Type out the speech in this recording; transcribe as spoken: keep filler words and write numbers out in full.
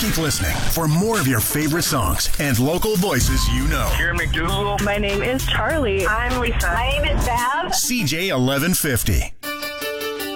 Keep listening for more of your favorite songs and local voices you know. Karen McDougal. My name is Charlie. I'm Lisa. My name is Bev. C J eleven fifty.